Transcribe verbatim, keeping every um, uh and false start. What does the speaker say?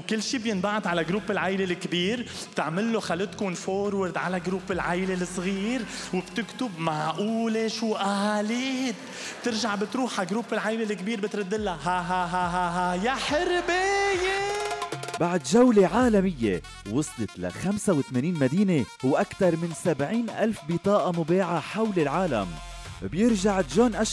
كل شي بينبعت على جروب العائلة الكبير، بتعمل له خالتكم فورورد على جروب العائلة الصغير وبتكتب معقولة شو قالت، بترجع بتروح على جروب العائلة الكبير بترد لها ها ها ها ها, ها يا حربية. بعد جولة عالمية وصلت ل خمسة وثمانين مدينة وأكثر من سبعين ألف بطاقة مباعة حول العالم، بيرجع جون